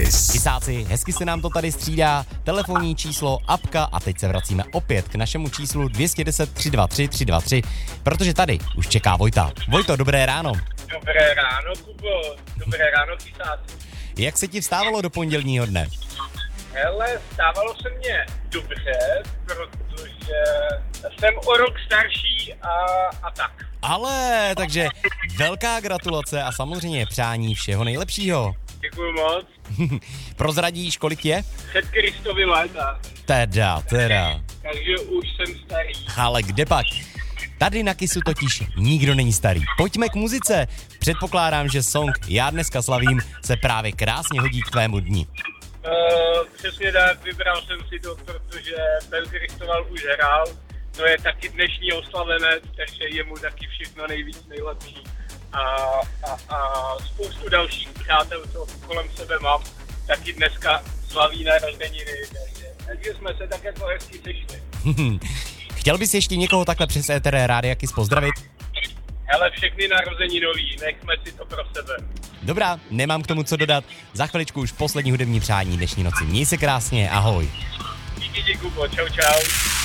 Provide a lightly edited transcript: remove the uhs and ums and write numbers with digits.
Kiss. Kysáci, hezky se nám to tady střídá, telefonní číslo, apka a teď se vracíme opět k našemu číslu 210 323 323, protože tady už čeká Vojta. Vojto, dobré ráno. Dobré ráno, Kubo. Dobré ráno, Kysáci. Jak se ti vstávalo do pondělního dne? Hele, stávalo se mně dobře, protože jsem o rok starší a tak. Ale, takže velká gratulace a samozřejmě přání všeho nejlepšího. Děkuju moc. Prozradíš, kolik je? Před Kristovým léta. Teda. Takže už jsem starý. Ale kde pak? Tady na Kissu totiž nikdo není starý. Pojďme k muzice. Předpokládám, že song Já dneska slavím se právě krásně hodí k tvému dni. Přesně tak, vybral jsem si to, protože Ben Kristoval už hrál. To je taky dnešní oslavenec, takže je mu taky všechno nejvíc nejlepší. A spoustu dalších přátel, co kolem sebe mám, taky dneska slaví narozeniny. Takže jsme se tak jako hezky sešli. Chtěl bys ještě někoho takhle přes éter Rádia Kiss pozdravit? Hele, všechny narozeninový, nechme si to pro sebe. Dobrá, nemám k tomu co dodat. Za chviličku už poslední hudební přání dnešní noci. Měj se krásně, ahoj. Díky, Kubo, čau.